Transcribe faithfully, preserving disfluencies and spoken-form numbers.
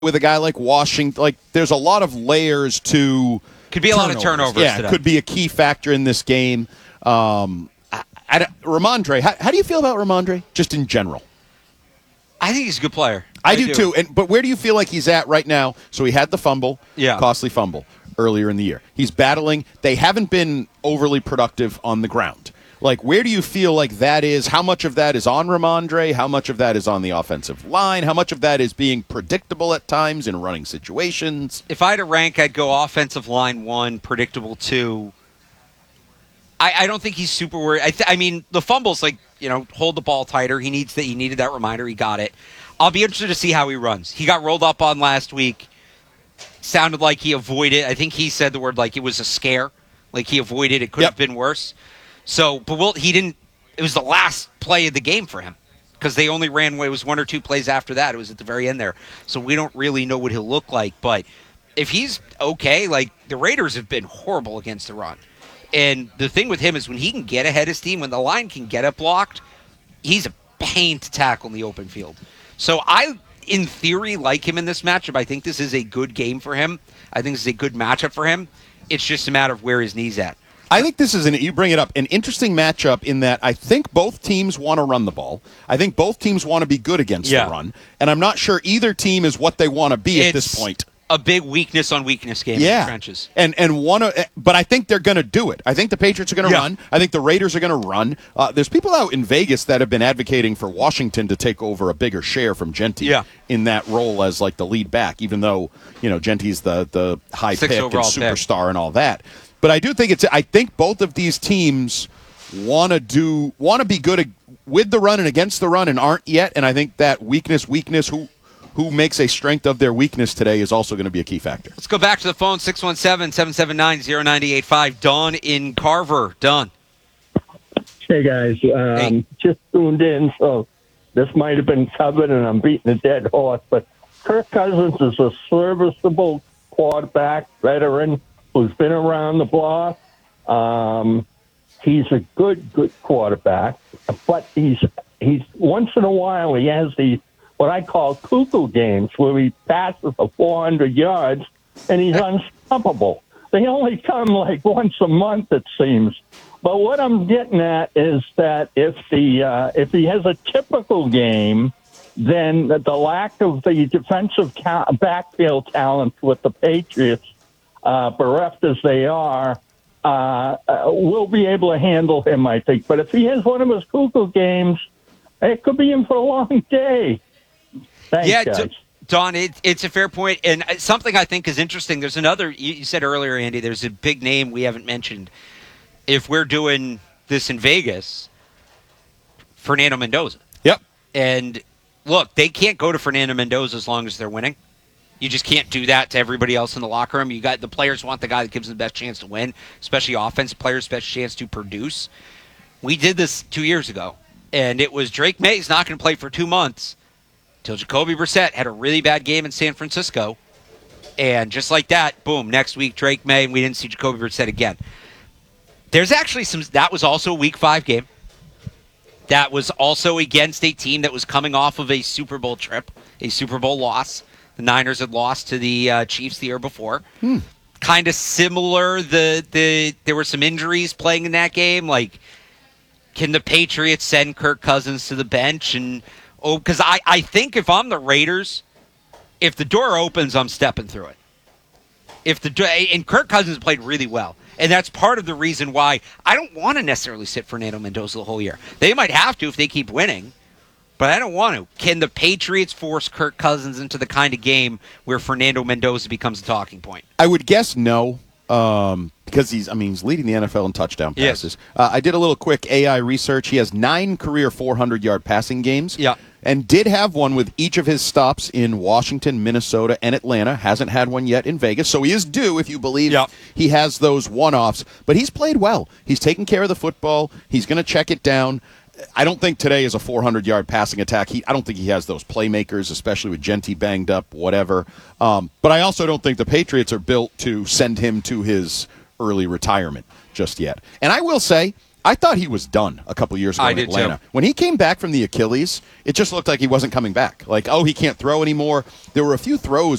with a guy like Washington. Like, there's a lot of layers to could be a turnovers. lot of turnovers. Yeah, today. could be a key factor in this game. Um, I, I, Ramondre, how, how do you feel about Ramondre, just in general? I think he's a good player. I, I do, do too. And but where do you feel like he's at right now? So he had the fumble, yeah. costly fumble earlier in the year. He's battling. They haven't been overly productive on the ground. Like, where do you feel like that is? How much of that is on Ramondre? How much of that is on the offensive line? How much of that is being predictable at times in running situations? If I had to rank, I'd go offensive line one, predictable two. I, I don't think he's super worried. I, th- I mean, the fumbles, like, you know, hold the ball tighter. He needs that. He needed that reminder. He got it. I'll be interested to see how he runs. He got rolled up on last week. Sounded like he avoided. I think he said the word like it was a scare. Like he avoided. It could yep. have been worse. So, but Will, he didn't. It was the last play of the game for him because they only ran. It was one or two plays after that. It was at the very end there. So we don't really know what he'll look like. But if he's okay, like the Raiders have been horrible against the run. And the thing with him is when he can get ahead of steam, when the line can get it blocked, he's a pain to tackle in the open field. So I, in theory, like him in this matchup. I think this is a good game for him. I think this is a good matchup for him. It's just a matter of where his knee's at. I think this is, an, you bring it up, an interesting matchup in that I think both teams want to run the ball. I think both teams want to be good against yeah. the run. And I'm not sure either team is what they want to be it's at this point. A big weakness on weakness game yeah. in the trenches. And, and one of, but I think they're going to do it. I think the Patriots are going to yeah. run. I think the Raiders are going to run. Uh, there's people out in Vegas that have been advocating for Washington to take over a bigger share from Genty yeah. in that role as like the lead back, even though, you know, Genty's the, the high Six pick and superstar pick. and all that. But I do think it's. I think both of these teams want to do want to be good with the run and against the run and aren't yet. And I think that weakness, weakness, who who makes a strength of their weakness today is also going to be a key factor. Let's go back to the phone. six one seven, seven seven nine, zero nine eight five. Don in Carver. Don. Hey guys, um, hey. just tuned in, so this might have been covered, and I'm beating a dead horse. But Kirk Cousins is a serviceable quarterback, veteran, who's been around the block. Um, he's a good, good quarterback, but he's he's once in a while he has the what I call cuckoo games where he passes for four hundred yards and he's unstoppable. They only come like once a month, it seems. But what I'm getting at is that if the uh, if he has a typical game, then the lack of the defensive ca- backfield talent with the Patriots, Uh, bereft as they are, uh, uh, will be able to handle him, I think. But if he has one of his cuckoo games, it could be in for a long day. Thanks, yeah, guys. D- Don, it, it's a fair point. And something I think is interesting, there's another, you, you said earlier, Andy, there's a big name we haven't mentioned. If we're doing this in Vegas, Fernando Mendoza. Yep. And look, they can't go to Fernando Mendoza as long as they're winning. You just can't do that to everybody else in the locker room. You got the players want the guy that gives them the best chance to win, especially offensive players' best chance to produce. We did this two years ago, and it was Drake May's not going to play for two months until Jacoby Brissett had a really bad game in San Francisco. And just like that, boom, next week Drake May, and we didn't see Jacoby Brissett again. There's actually some, that was also a week five game. That was also against a team that was coming off of a Super Bowl trip, a Super Bowl loss. The Niners had lost to the uh, Chiefs the year before. Hmm. Kind of similar. The the there were some injuries playing in that game. Like, can the Patriots send Kirk Cousins to the bench? And oh, because I, I think if I'm the Raiders, if the door opens, I'm stepping through it. If the do- and Kirk Cousins played really well, and that's part of the reason why I don't want to necessarily sit Fernando Mendoza the whole year. They might have to if they keep winning. But I don't want to. Can the Patriots force Kirk Cousins into the kind of game where Fernando Mendoza becomes a talking point? I would guess no, um, because he's, I mean, he's leading the N F L in touchdown passes. Yes. Uh, I did a little quick A I research. He has nine career four hundred yard passing games. Yeah. And did have one with each of his stops in Washington, Minnesota, and Atlanta. Hasn't had one yet in Vegas. So he is due, if you believe yeah. he has those one-offs. But he's played well. He's taken care of the football. He's going to check it down. I don't think today is a four hundred yard passing attack. He, I don't think he has those playmakers, especially with Genty banged up, whatever. Um, but I also don't think the Patriots are built to send him to his early retirement just yet. And I will say, I thought he was done a couple years ago I in did Atlanta. too. When he came back from the Achilles, it just looked like he wasn't coming back. Like, oh, he can't throw anymore. There were a few throws